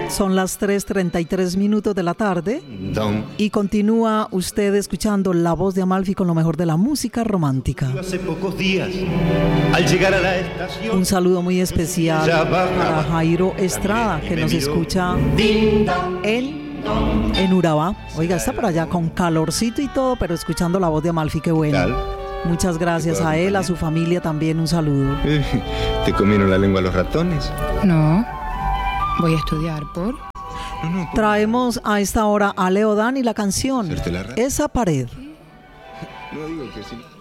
Son las 3:33 de la tarde y continúa usted escuchando La Voz de Amalfi con lo mejor de la música romántica. Hace pocos días, al llegar a la estación, un saludo muy especial para Jairo Estrada, que nos escucha en Urabá. Oiga, está por allá con calorcito y todo, pero escuchando La Voz de Amalfi, qué bueno. Muchas gracias a él, a su familia también, un saludo. ¿Te comieron la lengua los ratones? No, voy a estudiar por... Traemos a esta hora a Leo Dan y la canción Esa pared. No digo que sí.